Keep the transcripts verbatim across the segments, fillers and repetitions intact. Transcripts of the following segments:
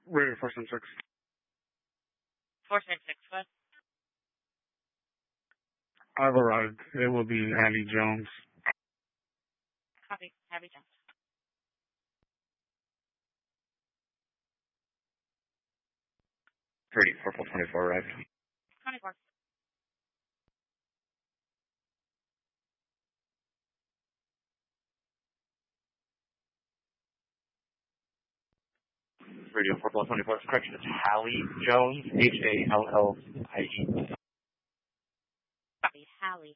Radio four seven six. four six six, what? I've arrived. It will be Abby Jones. Copy. Abby Jones. thirty, four twenty-four arrived. twenty-four. Radio four twenty-four, correction, it's Hallie Jones, H A L L I E. Copy. Hallie.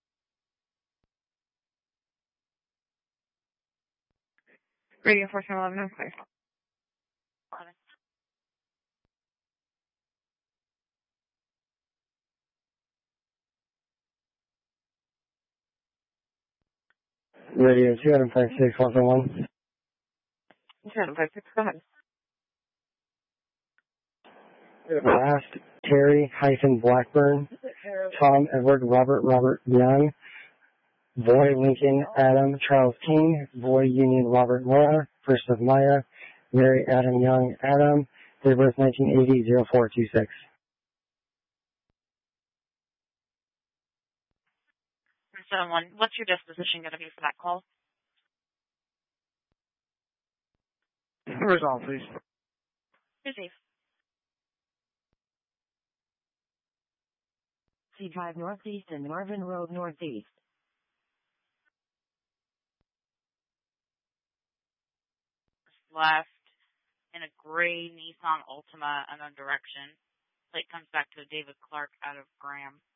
Radio four seven eleven, I'm clear. eleven. Radio two five six one one. two five six, go ahead. Last, Terry hyphen Blackburn, Tom Edward Robert Robert Young, Boy Lincoln Adam Charles King, Boy Union Robert Nora, First of Maya, Mary Adam Young Adam, date of birth nineteen eighty, zero four two six. seven one, what's your disposition going to be for that call? Resolve, please. Receive. C Drive Northeast and Marvin Road Northeast. Left in a gray Nissan Altima unknown direction. Plate comes back to David Clark out of Graham.